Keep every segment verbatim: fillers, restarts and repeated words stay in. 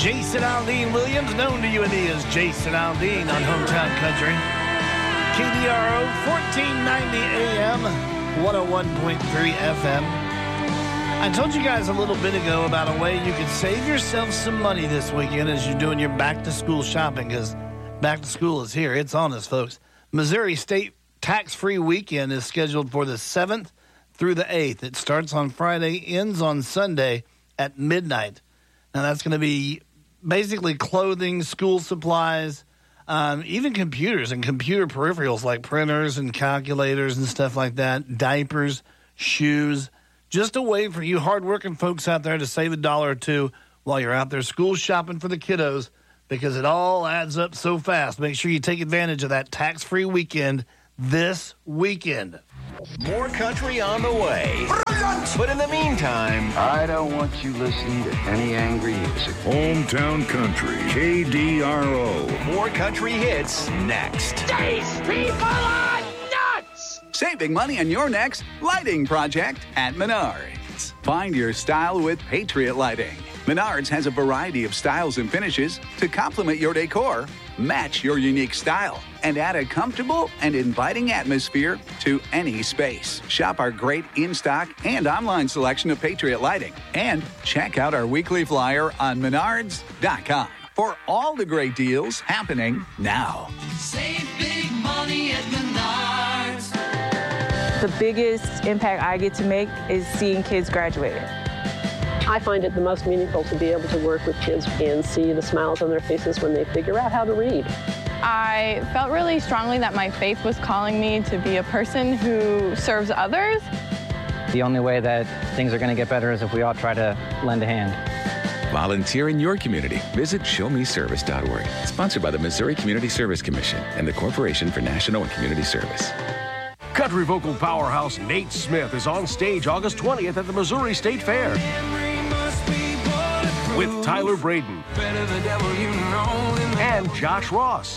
Jason Aldean Williams, known to you and me as Jason Aldean on Hometown Country. K D R O, fourteen ninety A M, one oh one point three F M. I told you guys a little bit ago about a way you could save yourself some money this weekend as you're doing your back-to-school shopping, because back to school is here. It's on us, folks. Missouri State Tax-Free Weekend is scheduled for the seventh through the eighth. It starts on Friday, ends on Sunday at midnight. Now, that's going to be basically clothing, school supplies, um, even computers and computer peripherals like printers and calculators and stuff like that, diapers, shoes. Just a way for you hardworking folks out there to save a dollar or two while you're out there school shopping for the kiddos, because it all adds up so fast. Make sure you take advantage of that tax-free weekend this weekend. More country on the way. But in the meantime, I don't want you listening to any angry music. Hometown Country, K D R O. More country hits next. These people are nuts! Saving money on your next lighting project at Menards. Find your style with Patriot Lighting. Menards has a variety of styles and finishes to complement your decor, match your unique style, and add a comfortable and inviting atmosphere to any space. Shop our great in-stock and online selection of Patriot Lighting, and check out our weekly flyer on menards dot com for all the great deals happening now. Save big money at Menards. The biggest impact I get to make is seeing kids graduate. I find it the most meaningful to be able to work with kids and see the smiles on their faces when they figure out how to read. I felt really strongly that my faith was calling me to be a person who serves others. The only way that things are going to get better is if we all try to lend a hand. Volunteer in your community. Visit show me service dot org. Sponsored by the Missouri Community Service Commission and the Corporation for National and Community Service. Country vocal powerhouse Nate Smith is on stage August twentieth at the Missouri State Fair with Tyler Braden and Josh Ross.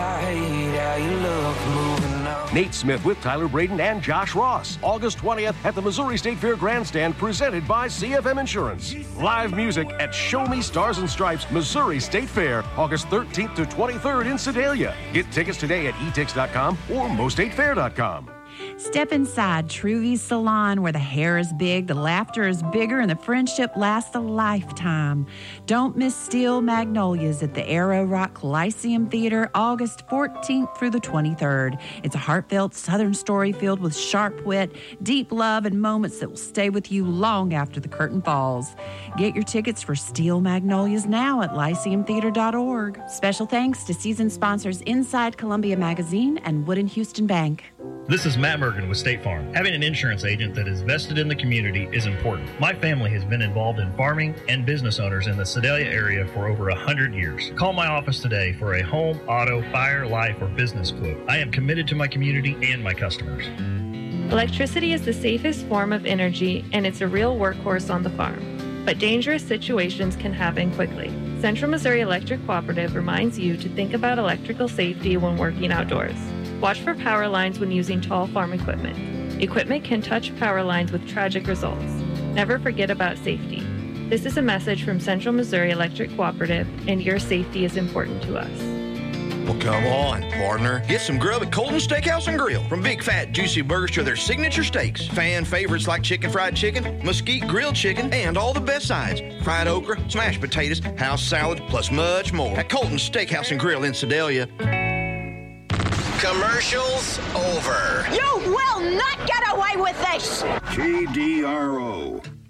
Nate Smith with Tyler Braden and Josh Ross, August twentieth at the Missouri State Fair Grandstand, presented by C F M Insurance. Live music at Show Me Stars and Stripes Missouri State Fair, August thirteenth to twenty-third in Sedalia. Get tickets today at e tix dot com or mo state fair dot com. Step inside Truvy's Salon, where the hair is big, the laughter is bigger, and the friendship lasts a lifetime. Don't miss Steel Magnolias at the Arrow Rock Lyceum Theater, August fourteenth through the twenty-third. It's a heartfelt Southern story filled with sharp wit, deep love, and moments that will stay with you long after the curtain falls. Get your tickets for Steel Magnolias now at lyceum theater dot org. Special thanks to season sponsors Inside Columbia Magazine and Wood and Houston Bank. This is Matt Mergen with State Farm. Having an insurance agent that is vested in the community is important. My family has been involved in farming and business owners in the Sedalia area for over one hundred years. Call my office today for a home, auto, fire, life, or business quote. I am committed to my community and my customers. Electricity is the safest form of energy, and it's a real workhorse on the farm. But dangerous situations can happen quickly. Central Missouri Electric Cooperative reminds you to think about electrical safety when working outdoors. Watch for power lines when using tall farm equipment. Equipment can touch power lines with tragic results. Never forget about safety. This is a message from Central Missouri Electric Cooperative, and your safety is important to us. Well, come on, partner. Get some grub at Colton Steakhouse and Grill. From big, fat, juicy burgers to their signature steaks. Fan favorites like chicken fried chicken, mesquite grilled chicken, and all the best sides. Fried okra, smashed potatoes, house salad, plus much more. At Colton Steakhouse and Grill in Sedalia. Commercials over. You will not get away with this. K D R O,